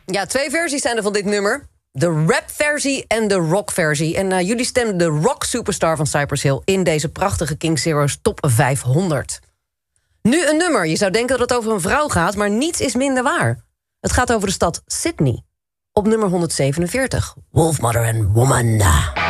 Ja, 2 versies zijn er van dit nummer. De rap-versie en de rock-versie. En jullie stemden de rock-superstar van Cypress Hill in deze prachtige King Zero's Top 500. Nu een nummer. Je zou denken dat het over een vrouw gaat, maar niets is minder waar. Het gaat over de stad Sydney. Op nummer 147. Wolfmother and Woman.